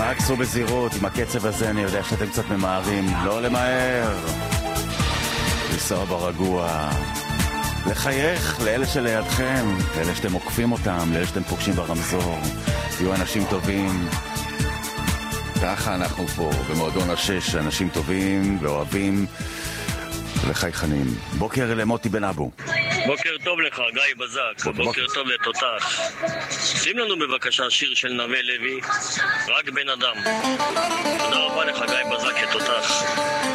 רק סעו בזהירות, עם הקצב הזה אני יודע שאתם קצת ממהרים. לא למהר, לנסוע ברגוע, לחייך לאלה שלידכם, לאלה שאתם עוקפים אותם, לאלה שאתם פוגשים ברמזור. תהיו אנשים טובים. ככה אנחנו פה במועדון השש, אנשים טובים ואוהבים וחייכנים. בוקר למוטי בן אבו. בוקר טוב לך, גיא בזק. בוקר טוב לתותח. שים לנו בבקשה שיר של נווה לוי, רק בן אדם. תודה רבה לך, גיא בזק, לתותח.